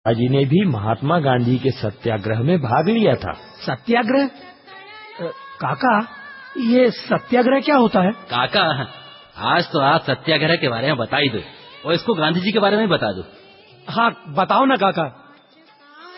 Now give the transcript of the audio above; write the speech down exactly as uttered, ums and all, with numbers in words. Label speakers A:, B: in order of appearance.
A: जी ने भी महात्मा गांधी के सत्याग्रह में भाग लिया था।
B: सत्याग्रह? काका, ये सत्याग्रह क्या होता है?
C: काका, आज तो आप सत्याग्रह के बारे में बता ही दो और इसको गांधी जी के बारे में बता दो।
B: हाँ, बताओ ना काका।